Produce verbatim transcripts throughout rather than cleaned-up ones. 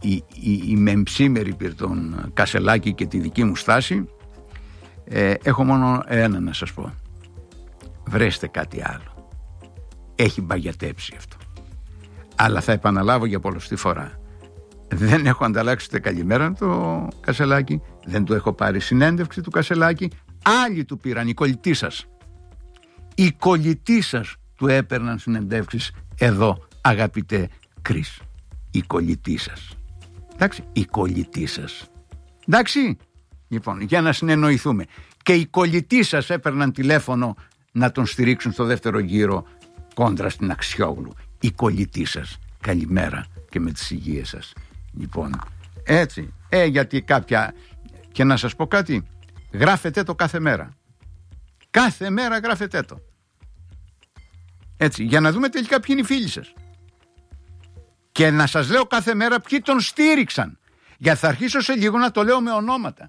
η, η, η μεμψήμερη πυρ τον Κασελάκη και τη δική μου στάση, ε, έχω μόνο ένα να σας πω. Βρέστε κάτι άλλο. Έχει μπαγιατέψει αυτό. Αλλά θα επαναλάβω για πολλωστή φορά. Δεν έχω ανταλλάξει ούτε καλημέρα το Κασελάκη, δεν του έχω πάρει συνέντευξη του Κασελάκη. Άλλοι του πήραν, οι κολλητοί σας. Οι κολλητοί σας του έπαιρναν συνεντεύξεις εδώ, αγαπητέ Κρίς. Οι κολλητοί σας. Εντάξει, οι κολλητοί σας. Εντάξει, λοιπόν, για να συνεννοηθούμε. Και οι κολλητοί σας έπαιρναν τηλέφωνο να τον στηρίξουν στο δεύτερο γύρο κόντρα στην Αξιόγλου. Οι κολλητοί σας. Καλημέρα και με τις υγείες σας. Λοιπόν, έτσι. Ε, γιατί κάποια... Και να σας πω κάτι. Γράφετε το κάθε μέρα. Κάθε μέρα γράφετε το. Έτσι, για να δούμε τελικά ποιοι είναι οι φίλοι σας. Και να σας λέω κάθε μέρα ποιοι τον στήριξαν. Γιατί θα αρχίσω σε λίγο να το λέω με ονόματα.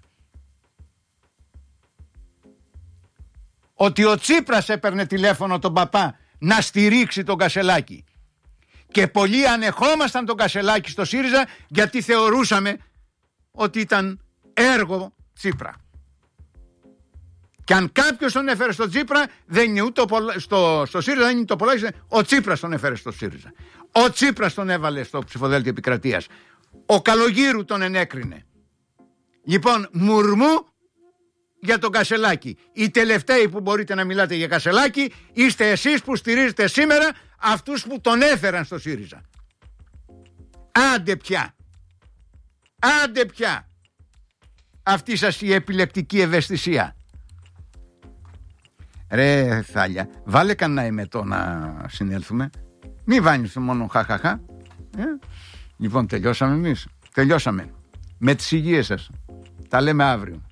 Ότι ο Τσίπρας έπαιρνε τηλέφωνο τον παπά να στηρίξει τον Κασελάκη. Και πολλοί ανεχόμασταν τον Κασελάκη στο ΣΥΡΙΖΑ γιατί θεωρούσαμε ότι ήταν έργο Τσίπρα. Και αν κάποιος τον έφερε στο Τσίπρα, δεν είναι ούτε στο, στο ΣΥΡΙΖΑ, δεν είναι το Πολάκης, ο Τσίπρας τον έφερε στο ΣΥΡΙΖΑ. Ο Τσίπρας τον έβαλε στο ψηφοδέλτιο επικρατείας. Ο Καλογύρου τον ενέκρινε. Λοιπόν, μουρμού για τον Κασελάκη. Οι τελευταίοι που μπορείτε να μιλάτε για Κασελάκη είστε εσείς που στηρίζετε σήμερα αυτούς που τον έφεραν στο ΣΥΡΙΖΑ. Άντε πια. Άντε πια. Αυτή σας η επιλεκτική ευαισθησία. Ρε Θάλια, βάλε κανένα εμετό να συνέλθουμε. Μη βάνεις μόνο χαχαχα. Ε? Λοιπόν, τελειώσαμε εμείς. Τελειώσαμε. Με τις υγείες σας. Τα λέμε αύριο.